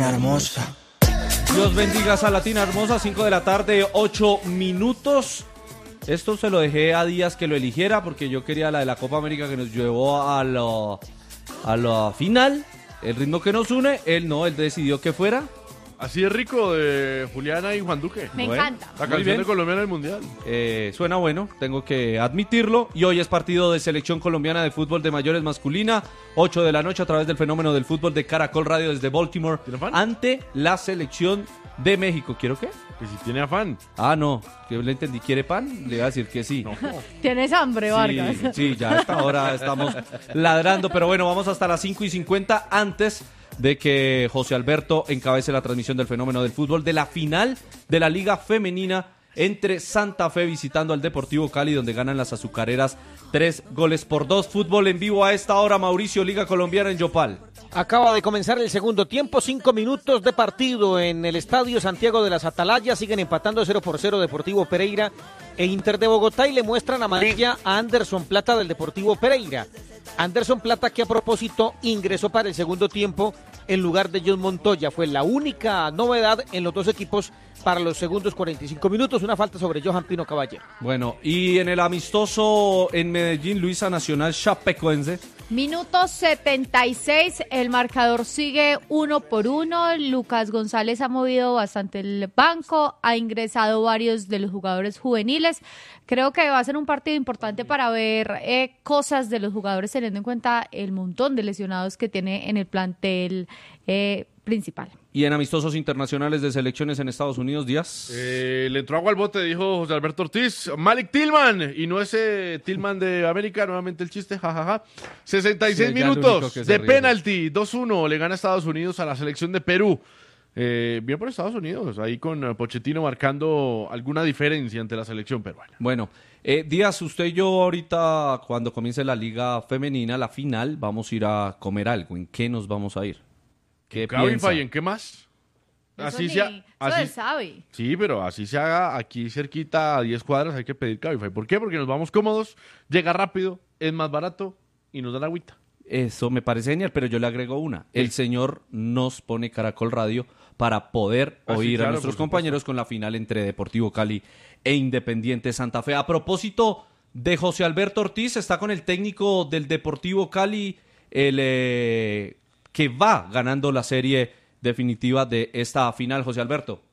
Hermosa. Dios bendiga esa Latina hermosa, 5 de la tarde, 8 minutos. Esto se lo dejé a Díaz que lo eligiera porque yo quería la de la Copa América que nos llevó a la final. El ritmo que nos une, él no, él decidió que fuera. Así es rico, de Juliana y Juan Duque. Me Bueno, encanta. La muy canción bien. de Colombia en el Mundial. Suena bueno, tengo que admitirlo. Y hoy es partido de selección colombiana de fútbol de mayores masculina, 8 de la noche a través del fenómeno del fútbol de Caracol Radio desde Baltimore, ¿Tiene afán? ante la selección de México. ¿Quiero qué? Que si tiene afán. Ah, no, que le entendí, ¿quiere pan? Le iba a decir que sí. ¿Tienes hambre, Vargas? Sí, ya a esta hora estamos ladrando, pero bueno, vamos hasta las 5:50 antes de que José Alberto encabece la transmisión del fenómeno del fútbol de la final de la Liga Femenina entre Santa Fe visitando al Deportivo Cali, donde ganan las azucareras 3-2. Fútbol en vivo a esta hora, Mauricio, Liga Colombiana en Yopal. Acaba de comenzar el segundo tiempo, 5 minutos de partido en el Estadio Santiago de las Atalayas. Siguen empatando 0-0 Deportivo Pereira e Inter de Bogotá y le muestran amarilla a Anderson Plata del Deportivo Pereira. Anderson Plata, que a propósito ingresó para el segundo tiempo en lugar de John Montoya. Fue la única novedad en los dos equipos para los segundos 45 minutos. Una falta sobre Johan Pino Caballero. Bueno, y en el amistoso en Medellín, Luisa Nacional Chapecoense. Minuto 76, el marcador sigue 1-1. Lucas González ha movido bastante el banco, ha ingresado varios de los jugadores juveniles. Creo que va a ser un partido importante para ver cosas de los jugadores, teniendo en cuenta el montón de lesionados que tiene en el plantel principal. Y en amistosos internacionales de selecciones en Estados Unidos, Díaz. Le entró agua al bote, dijo José Alberto Ortiz. Malik Tillman, y no ese Tillman de América, nuevamente el chiste, jajaja. 66 Sí, ya el único minutos que se de ríe. penalti, 2-1, le gana Estados Unidos a la selección de Perú. Bien por Estados Unidos, ahí con Pochettino marcando alguna diferencia ante la selección peruana. Bueno, Díaz, usted y yo ahorita, cuando comience la liga femenina, la final, vamos a ir a comer algo. ¿En qué nos vamos a ir? ¿Qué piensa? Cabify, ¿en qué más? Eso él sabe. Sí, pero así se haga aquí cerquita a 10 cuadras, hay que pedir Cabify. ¿Por qué? Porque nos vamos cómodos, llega rápido, es más barato y nos dan agüita. Eso me parece genial, pero yo le agrego una. El señor nos pone Caracol Radio para poder Ah, sí, oír claro, a nuestros por supuesto. compañeros con la final entre Deportivo Cali e Independiente Santa Fe. A propósito de José Alberto Ortiz, está con el técnico del Deportivo Cali, que va ganando la serie definitiva de esta final. José Alberto.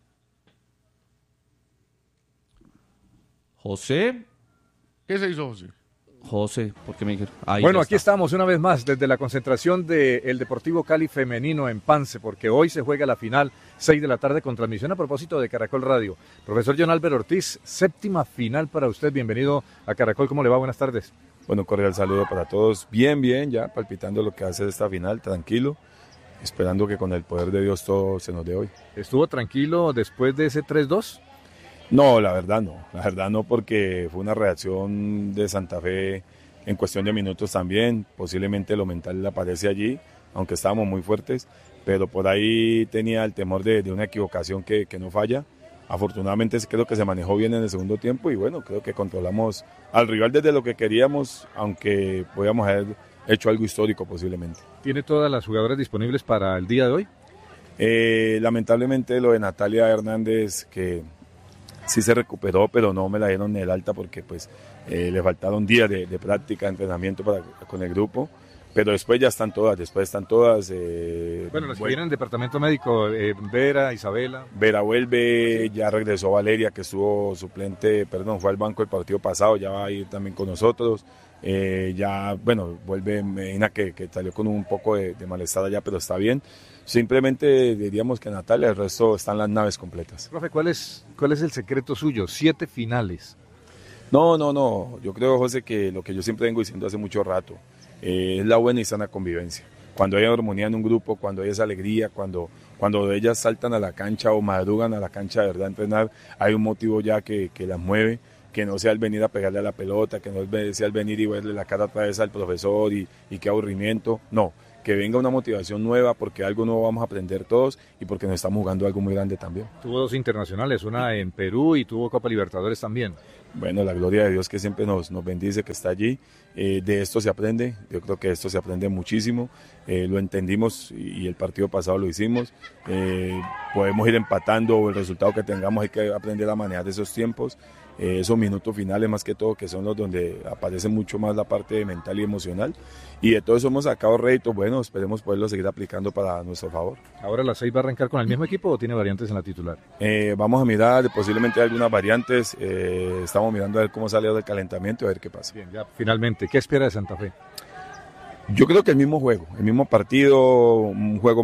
José, ¿Qué se hizo, José? porque me dijeron. Ahí Bueno, ya aquí está. estamos una vez más desde la concentración del Deportivo Cali femenino en Pance, porque hoy se juega la final, 6 de la tarde, con transmisión a propósito de Caracol Radio. Profesor John Álvaro Ortiz, séptima final para usted, bienvenido a Caracol, ¿cómo le va? Buenas tardes. Bueno, cordial saludo para todos. Bien, ya palpitando lo que hace esta final, tranquilo, esperando que con el poder de Dios todo se nos dé hoy. ¿Estuvo tranquilo después de ese 3-2? No, la verdad no, porque fue una reacción de Santa Fe en cuestión de minutos también, posiblemente lo mental le aparece allí, aunque estábamos muy fuertes, pero por ahí tenía el temor de una equivocación que no falla. Afortunadamente creo que se manejó bien en el segundo tiempo y bueno, creo que controlamos al rival desde lo que queríamos, aunque podíamos haber hecho algo histórico posiblemente. ¿Tiene todas las jugadoras disponibles para el día de hoy? Lamentablemente lo de Natalia Hernández, que sí se recuperó, pero no me la dieron en el alta porque pues le faltaron días de práctica, de entrenamiento con el grupo. Pero después ya están todas, Bueno, las que vienen en el departamento médico, Vera, Isabela. Vera vuelve, ya regresó Valeria, que estuvo suplente, fue al banco el partido pasado, ya va a ir también con nosotros. Vuelve Medina, que salió con un poco de malestar allá, pero está bien. Simplemente diríamos que Natalia, el resto están las naves completas. Profe, ¿cuál es el secreto suyo? 7 finales. No, yo creo, José, que lo que yo siempre vengo diciendo hace mucho rato, es la buena y sana convivencia. Cuando hay armonía en un grupo, cuando hay esa alegría, cuando ellas saltan a la cancha o madrugan a la cancha de verdad a entrenar, hay un motivo ya que las mueve, que no sea el venir a pegarle a la pelota, que no sea el venir y verle la cara otra vez al profesor y qué aburrimiento, no, que venga una motivación nueva, porque algo nuevo vamos a aprender todos y porque nos estamos jugando algo muy grande también. Tuvo 2 internacionales, una en Perú y tuvo Copa Libertadores también. Bueno, la gloria de Dios que siempre nos bendice, que está allí. De esto se aprende, yo creo que esto se aprende muchísimo. Lo entendimos y el partido pasado lo hicimos. Podemos ir empatando o el resultado que tengamos, hay que aprender a manejar esos tiempos. Esos minutos finales más que todo, que son los donde aparece mucho más la parte mental y emocional, y de todo eso hemos sacado réditos. Bueno, esperemos poderlo seguir aplicando para nuestro favor. ¿Ahora la 6 va a arrancar con el mismo equipo o tiene variantes en la titular? Vamos a mirar posiblemente algunas variantes, estamos mirando a ver cómo sale el calentamiento, a ver qué pasa. Bien, ya finalmente, ¿qué espera de Santa Fe? Yo creo que el mismo juego, el mismo partido, un juego